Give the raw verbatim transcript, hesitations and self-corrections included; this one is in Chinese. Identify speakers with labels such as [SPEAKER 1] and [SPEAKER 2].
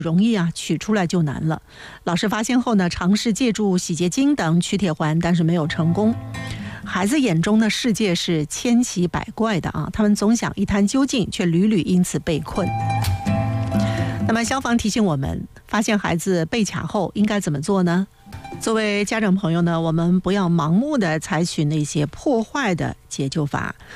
[SPEAKER 1] 容易啊，取出来就难了。老师发现后呢，尝试借助洗洁精等取铁环，但是没有成功。孩子眼中的世界是千奇百怪的啊，他们总想一探究竟，却屡屡因此被困。那么消防提醒我们，发现孩子被卡后应该怎么做呢？作为家长朋友呢，我们不要盲目的采取那些破坏的解救法，